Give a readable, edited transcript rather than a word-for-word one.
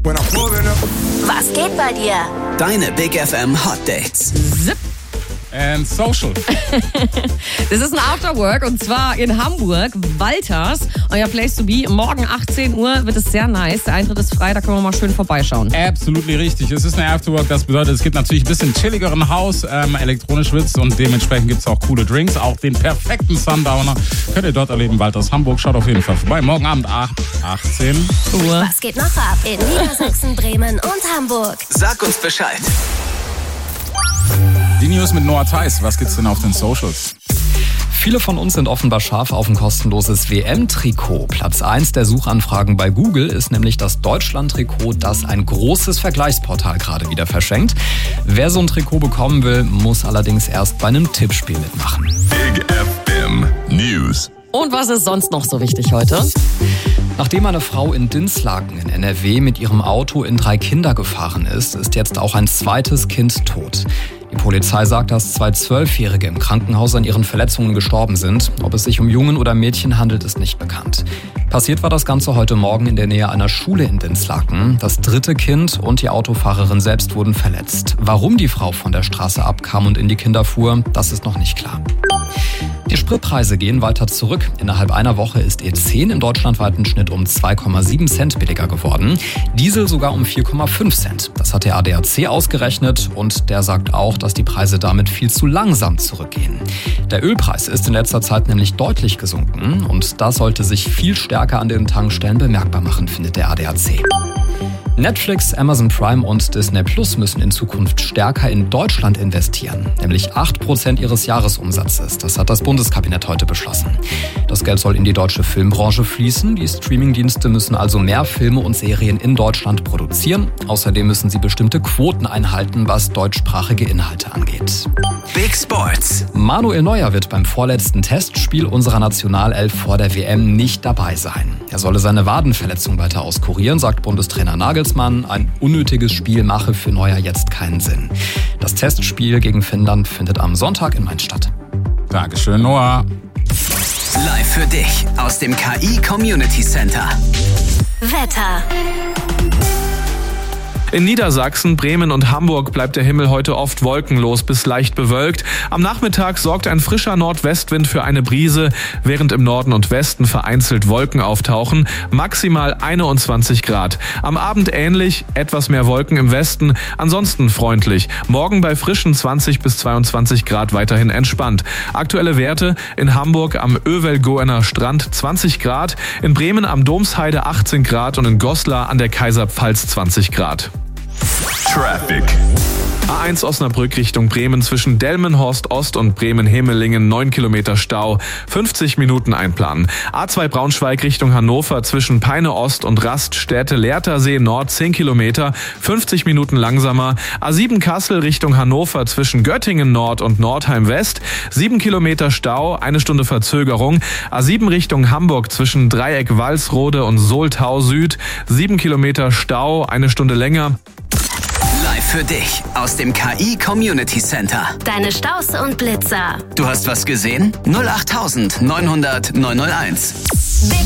Was geht bei dir? Deine Big FM Hot Dates. Zip. And social. Das ist ein Afterwork und zwar in Hamburg, Walters, euer Place to be. Morgen 18 Uhr wird es sehr nice. Der Eintritt ist frei, da können wir mal schön vorbeischauen. Absolutely richtig. Es ist eine Afterwork, das bedeutet, es gibt natürlich ein bisschen chilligeren Haus, elektronisch wird's und dementsprechend gibt's auch coole Drinks. Auch den perfekten Sundowner könnt ihr dort erleben. Walters Hamburg, schaut auf jeden Fall vorbei. Morgen Abend 18 Uhr. Was geht noch ab in Niedersachsen, Bremen und Hamburg? Sag uns Bescheid. Die News mit Noah Theis. Was gibt's denn auf den Socials? Viele von uns sind offenbar scharf auf ein kostenloses WM-Trikot. Platz 1 der Suchanfragen bei Google ist nämlich das Deutschland-Trikot, das ein großes Vergleichsportal gerade wieder verschenkt. Wer so ein Trikot bekommen will, muss allerdings erst bei einem Tippspiel mitmachen. Big FM News. Und was ist sonst noch so wichtig heute? Nachdem eine Frau in Dinslaken in NRW mit ihrem Auto in 3 Kinder gefahren ist, ist jetzt auch ein zweites Kind tot. Die Polizei sagt, dass 2 12-Jährige im Krankenhaus an ihren Verletzungen gestorben sind. Ob es sich um Jungen oder Mädchen handelt, ist nicht bekannt. Passiert war das Ganze heute Morgen in der Nähe einer Schule in Dinslaken. Das 3. Kind und die Autofahrerin selbst wurden verletzt. Warum die Frau von der Straße abkam und in die Kinder fuhr, das ist noch nicht klar. Die Spritpreise gehen weiter zurück. Innerhalb einer Woche ist E10 im deutschlandweiten Schnitt um 2,7 Cent billiger geworden. Diesel sogar um 4,5 Cent. Das hat der ADAC ausgerechnet und der sagt auch, dass die Preise damit viel zu langsam zurückgehen. Der Ölpreis ist in letzter Zeit nämlich deutlich gesunken und das sollte sich viel stärker an den Tankstellen bemerkbar machen, findet der ADAC. Netflix, Amazon Prime und Disney Plus müssen in Zukunft stärker in Deutschland investieren, nämlich 8% ihres Jahresumsatzes. Das hat das Bundeskabinett heute beschlossen. Das Geld soll in die deutsche Filmbranche fließen. Die Streamingdienste müssen also mehr Filme und Serien in Deutschland produzieren. Außerdem müssen sie bestimmte Quoten einhalten, was deutschsprachige Inhalte angeht. Big Sports. Manuel Neuer wird beim vorletzten Testspiel unserer Nationalelf vor der WM nicht dabei sein. Er solle seine Wadenverletzung weiter auskurieren, sagt Bundestrainer Nagelsmann. Ein unnötiges Spiel mache für Neuer jetzt keinen Sinn. Das Testspiel gegen Finnland findet am Sonntag in Mainz statt. Dankeschön, Noah. Live für dich aus dem KI Community Center. Wetter. In Niedersachsen, Bremen und Hamburg bleibt der Himmel heute oft wolkenlos bis leicht bewölkt. Am Nachmittag sorgt ein frischer Nordwestwind für eine Brise, während im Norden und Westen vereinzelt Wolken auftauchen. Maximal 21 Grad. Am Abend ähnlich, etwas mehr Wolken im Westen, ansonsten freundlich. Morgen bei frischen 20 bis 22 Grad weiterhin entspannt. Aktuelle Werte: in Hamburg am Övelgoener Strand 20 Grad, in Bremen am Domsheide 18 Grad und in Goslar an der Kaiserpfalz 20 Grad. Traffic. A1 Osnabrück Richtung Bremen zwischen Delmenhorst Ost und Bremen-Hemelingen 9 Kilometer Stau, 50 Minuten einplanen. A2 Braunschweig Richtung Hannover zwischen Peine Ost und Raststätte-Lehrtersee Nord 10 Kilometer, 50 Minuten langsamer. A7 Kassel Richtung Hannover zwischen Göttingen Nord und Nordheim West, 7 Kilometer Stau, 1 Stunde Verzögerung. A7 Richtung Hamburg zwischen Dreieck Walsrode und Soltau Süd, 7 Kilometer Stau, 1 Stunde länger. Live für dich aus dem KI Community Center. Deine Staus und Blitzer. Du hast was gesehen? 08900 901.